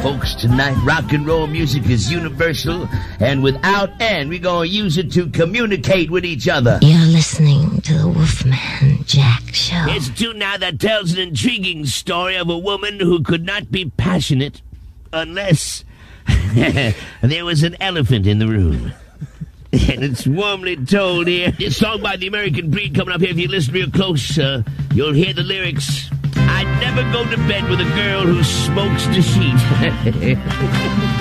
folks, tonight rock and roll music is universal, and without end, we're gonna use it to communicate with each other. You're listening to the Wolfman Jack Show. It's a tune now that tells an intriguing story of a woman who could not be passionate unless there was an elephant in the room. And it's warmly told here. This song by the American Breed coming up here. If you listen real close, you'll hear the lyrics. I'd never go to bed with a girl who smokes the sheet.